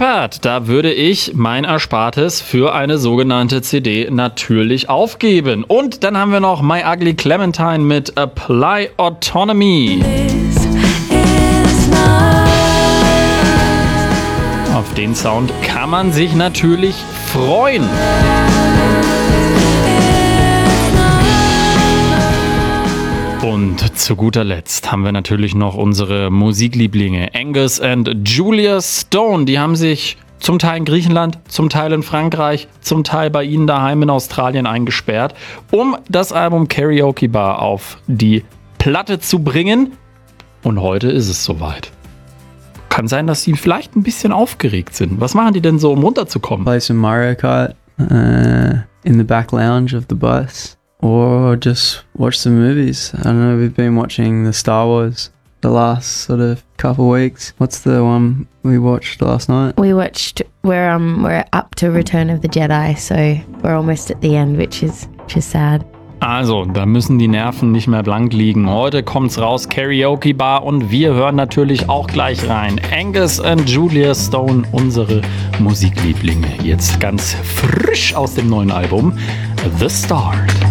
Shepherd, da würde ich mein Erspartes für eine sogenannte CD natürlich aufgeben. Und dann haben wir noch My Ugly Clementine mit Apply Autonomy. Auf den Sound kann man sich natürlich freuen. Und zu guter Letzt haben wir natürlich noch unsere Musiklieblinge Angus and Julia Stone. Die haben sich zum Teil in Griechenland, zum Teil in Frankreich, zum Teil bei ihnen daheim in Australien eingesperrt, um das Album Karaoke Bar auf die Platte zu bringen. Und heute ist es soweit. Kann sein, dass sie vielleicht ein bisschen aufgeregt sind. Was machen die denn so, um runterzukommen? Play some Mario Kart in the back lounge of the bus. Or just watch some movies. I don't know, we've been watching the Star Wars the last sort of couple weeks. What's the one we watched last night? We're up to Return of the Jedi, so we're almost at the end, which is sad. Also, da müssen die Nerven nicht mehr blank liegen. Heute kommt's raus, Karaoke Bar, und wir hören natürlich auch gleich rein. Angus and Julia Stone, unsere Musiklieblinge. Jetzt ganz frisch aus dem neuen Album The Start.